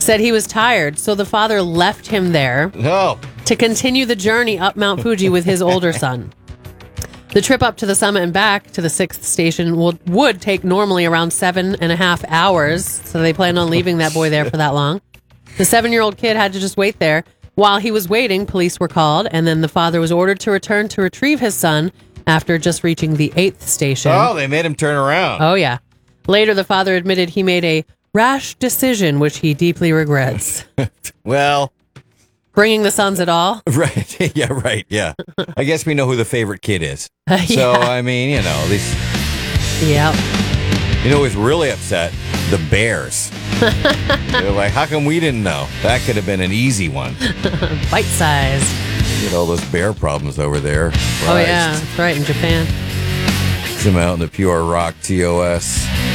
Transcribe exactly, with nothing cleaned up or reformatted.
said he was tired, so the father left him there No. to continue the journey up Mount Fuji with his older son. The trip up to the summit and back to the sixth station would, would take normally around seven and a half hours, so they planned on leaving that boy there for that long. The seven-year-old kid had to just wait there. While he was waiting, police were called, and then the father was ordered to return to retrieve his son after just reaching the eighth station. Oh, they made him turn around. Oh, yeah. Later, the father admitted he made a rash decision, which he deeply regrets. Well, Bringing the sons at all? right. Yeah, right. Yeah. I guess we know who the favorite kid is. Uh, So, yeah. I mean, you know, at least, Yep. you know who's really upset? The Bears. They're like, how come we didn't know? That could have been an easy one. Bite-sized. Get all those bear problems over there. Oh, yeah. That's right, in Japan. Some out in the Pure Rock T O S.